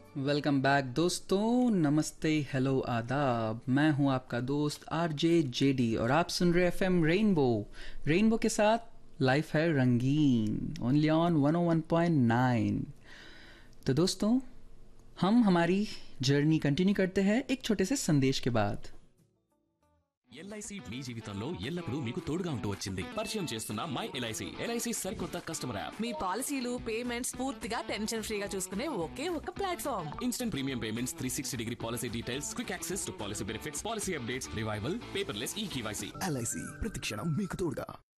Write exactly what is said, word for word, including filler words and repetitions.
Welcome back दोस्तों, नमस्ते, hello, आदाब। मैं हूं आपका दोस्त आरजे जेडी और आप सुन रहे एफ एम रेनबो। रेनबो के साथ लाइफ है रंगीन, only on one O one point nine. तो दोस्तों, हम हमारी जर्नी कंटिन्यू करते हैं एक छोटे से संदेश के बाद। ఎల్ఐసి మీ జీవితంలో ఎల్లప్పుడూ మీకు తోడుగా ఉంటూ వచ్చింది. పరిచయం చేస్తున్న మై ఎల్ఐసి. ఎల్ఐసి సరికొత్త కస్టమర్ యాప్. మీ పాలసీలు పేమెంట్స్ పూర్తిగా టెన్షన్ ఫ్రీగా చూసుకునే ఒకే ఒక platform. Instant premium payments, three sixty degree policy details, quick access to policy benefits, policy updates, revival, paperless ఈ కేవైసీ. ఎల్ఐసి ప్రతి క్షణం మీకు తోడుగా.